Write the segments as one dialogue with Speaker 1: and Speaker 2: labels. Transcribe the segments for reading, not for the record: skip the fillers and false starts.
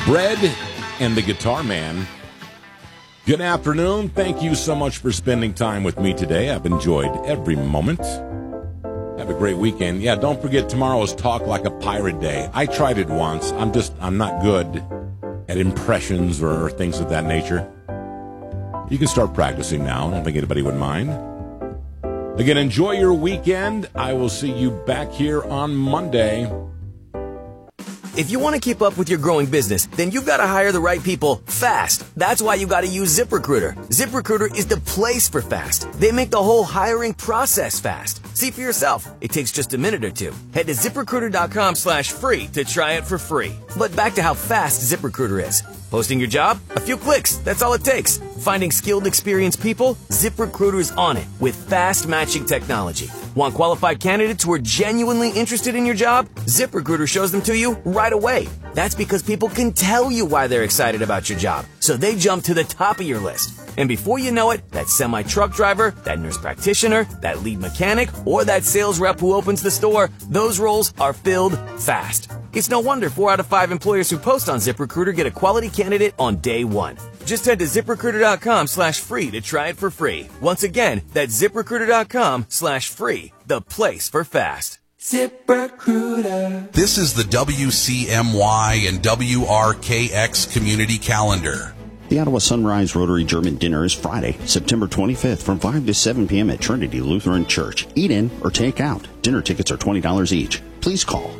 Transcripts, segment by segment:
Speaker 1: Bread and the Guitar Man. Good afternoon. Thank you so much for spending time with me today. I've enjoyed every moment. Have a great weekend. Yeah, don't forget tomorrow is Talk Like a Pirate Day. I tried it once. I'm not good at impressions or things of that nature. You can start practicing now. I don't think anybody would mind. Again, enjoy your weekend. I will see you back here on Monday.
Speaker 2: If you want to keep up with your growing business, then you've got to hire the right people fast. That's why you got to use ZipRecruiter. ZipRecruiter is the place for fast. They make the whole hiring process fast. See for yourself. It takes just a minute or two. Head to ZipRecruiter.com/free to try it for free. But back to how fast ZipRecruiter is. Posting your job? A few clicks. That's all it takes. Finding skilled, experienced people? ZipRecruiter is on it with fast matching technology. Want qualified candidates who are genuinely interested in your job? ZipRecruiter shows them to you right away. That's because people can tell you why they're excited about your job, so they jump to the top of your list. And before you know it, that semi-truck driver, that nurse practitioner, that lead mechanic, or that sales rep who opens the store, those roles are filled fast. It's no wonder 4 out of 5 employers who post on ZipRecruiter get a quality candidate on day one. Just head to ZipRecruiter.com/free to try it for free. Once again, that's ZipRecruiter.com/free, the place for fast.
Speaker 3: ZipRecruiter. This is the WCMY and WRKX community calendar.
Speaker 4: The Ottawa Sunrise Rotary German Dinner is Friday, September 25th from 5 to 7 p.m. at Trinity Lutheran Church. Eat in or take out. Dinner tickets are $20 each. Please call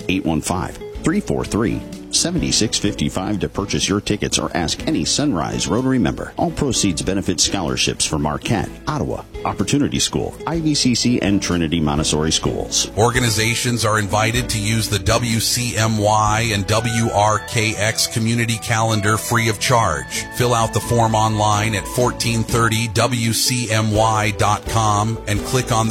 Speaker 4: 815-343-7655 to purchase your tickets or ask any Sunrise Rotary member. All proceeds benefit scholarships for Marquette, Ottawa, Opportunity School, IVCC, and Trinity Montessori Schools.
Speaker 3: Organizations are invited to use the WCMY and WRKX community calendar free of charge. Fill out the form online at 1430wcmy.com and click on the